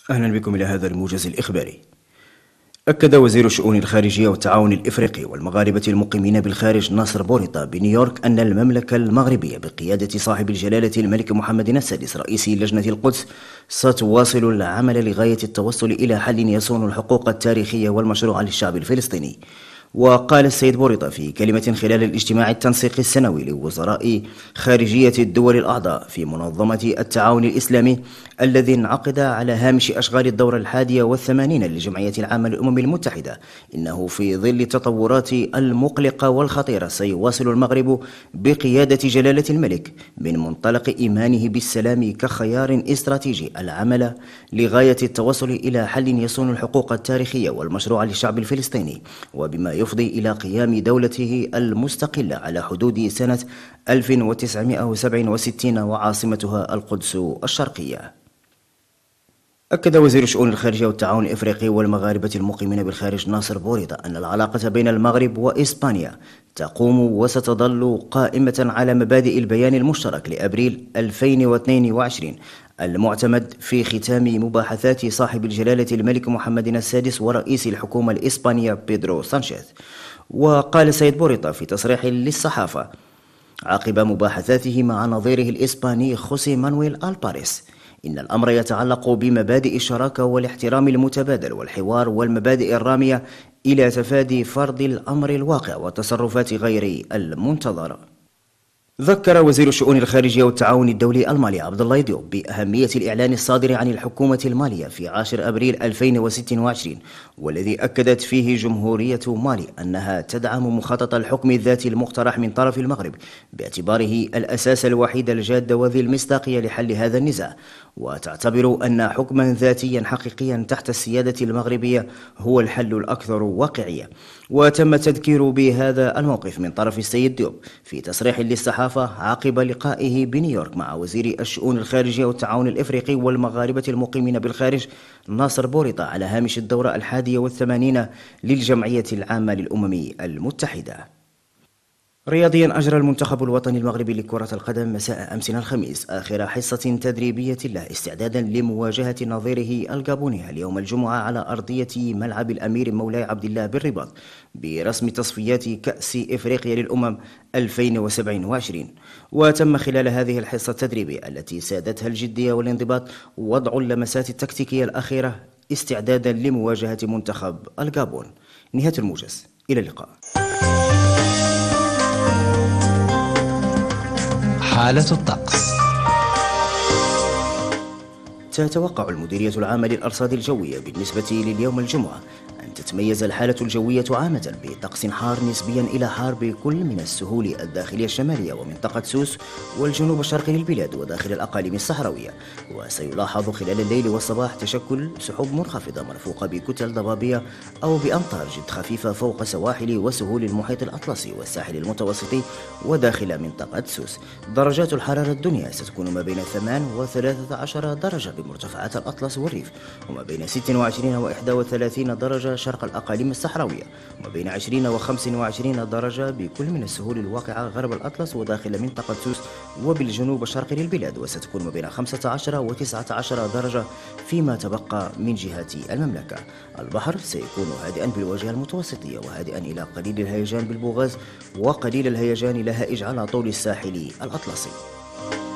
أهلا بكم إلى هذا الموجز الإخباري. أكد وزير الشؤون الخارجية والتعاون الإفريقي والمغاربة المقيمين بالخارج ناصر بوريطة بنيويورك أن المملكة المغربية بقيادة صاحب الجلالة الملك محمد السادس رئيس لجنة القدس ستواصل العمل لغاية التوصل إلى حل يصون الحقوق التاريخية والمشروعة للشعب الفلسطيني. وقال السيد بوريطة في كلمة خلال الاجتماع التنسيقي السنوي لوزراء خارجية الدول الأعضاء في منظمة التعاون الإسلامي الذي انعقد على هامش أشغال الدورة 81 للجمعية العامة للأمم المتحدة، إنه في ظل التطورات المقلقة والخطيرة سيواصل المغرب بقيادة جلالة الملك من منطلق إيمانه بالسلام كخيار استراتيجي العمل لغاية التوصل إلى حل يصون الحقوق التاريخية والمشروعة للشعب الفلسطيني، وبما يفضي إلى قيام دولته المستقلة على حدود سنة 1967 وعاصمتها القدس الشرقية. أكد وزير الشؤون الخارجية والتعاون الإفريقي والمغاربة المقيمين بالخارج ناصر بوريطة أن العلاقة بين المغرب وإسبانيا تقوم وستظل قائمة على مبادئ البيان المشترك لأبريل 2022 المعتمد في ختام مباحثات صاحب الجلالة الملك محمد السادس ورئيس الحكومة الإسبانية بيدرو سانشيز. وقال السيد بوريطة في تصريح للصحافة عقب مباحثاته مع نظيره الإسباني خوسيه مانويل ألباريس إن الأمر يتعلق بمبادئ الشراكة والاحترام المتبادل والحوار والمبادئ الرامية إلى تفادي فرض الأمر الواقع والتصرفات غير المنتظرة. ذكر وزير الشؤون الخارجية والتعاون الدولي المالي عبد الله ديوب بأهمية الإعلان الصادر عن الحكومة المالية في 10 أبريل 2026 والذي أكدت فيه جمهورية مالي أنها تدعم مخطط الحكم الذاتي المقترح من طرف المغرب باعتباره الأساس الوحيد الجاد وذي المصداقية لحل هذا النزاع، وتعتبر أن حكما ذاتيا حقيقيا تحت السيادة المغربية هو الحل الأكثر واقعية. وتم التذكير بهذا الموقف من طرف السيد ديوب في تصريح للصحافة عقب لقائه بنيويورك مع وزير الشؤون الخارجية والتعاون الإفريقي والمغاربة المقيمين بالخارج ناصر بوريطة على هامش الدورة 81 للجمعية العامة للأمم المتحدة. رياضيا أجرى المنتخب الوطني المغربي لكرة القدم مساء أمس الخميس آخر حصة تدريبية له استعدادا لمواجهة نظيره الجابوني اليوم الجمعة على أرضية ملعب الأمير مولاي عبد الله بالرباط برسم تصفيات كأس إفريقيا للأمم 2027. وتم خلال هذه الحصة التدريبية التي سادتها الجدية والانضباط وضع اللمسات التكتيكية الأخيرة استعدادا لمواجهة منتخب الجابون. نهاية الموجز، إلى اللقاء. حالة الطقس. تتوقع المديرية العامة للأرصاد الجوية بالنسبة لليوم الجمعة أن تتميز الحالة الجوية عامة بطقس حار نسبيا إلى حار بكل من السهول الداخلية الشمالية ومنطقة سوس والجنوب الشرقي للبلاد وداخل الأقاليم الصحراوية. وسيلاحظ خلال الليل والصباح تشكل سحب منخفضة مرفوقة بكتل ضبابية أو بأمطار جد خفيفة فوق سواحل وسهول المحيط الأطلسي والساحل المتوسطي وداخل منطقة سوس. درجات الحرارة الدنيا ستكون ما بين 8 و13 درجة بمرتفعات الأطلس والريف، وما بين 26 و 31 درجة شرق الأقاليم الصحراوية، وما بين 20 و 25 درجة بكل من السهول الواقعة غرب الأطلس وداخل منطقة سوس وبالجنوب الشرقي للبلاد، وستكون ما بين 15 و 19 درجة فيما تبقى من جهة المملكة. البحر سيكون هادئا بالواجهة المتوسطية وهادئا إلى قليل الهيجان بالبوغاز وقليل الهيجان إلى هائج على طول الساحل الأطلسي.